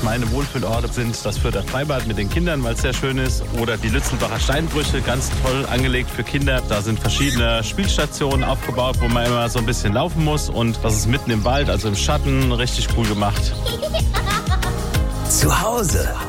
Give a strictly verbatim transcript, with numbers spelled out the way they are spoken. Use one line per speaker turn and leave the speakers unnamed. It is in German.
meine Wohlfühlorte sind das Fürther Freibad mit den Kindern, weil es sehr schön ist. Oder die Lützelbacher Steinbrüche, ganz toll angelegt für Kinder. Da sind verschiedene Spielstationen aufgebaut, wo man immer so ein bisschen laufen muss. Und das ist mitten im Wald, also im Schatten, richtig cool gemacht.
Zu Hause